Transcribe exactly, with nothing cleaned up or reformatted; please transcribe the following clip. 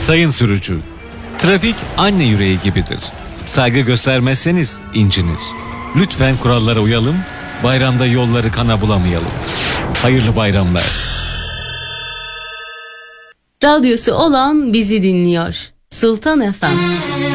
Sayın sürücü, trafik anne yüreği gibidir. Saygı göstermezseniz incinir. Lütfen kurallara uyalım, bayramda yolları kana bulamayalım. Hayırlı bayramlar. Radyosu olan bizi dinliyor. Sultan F M.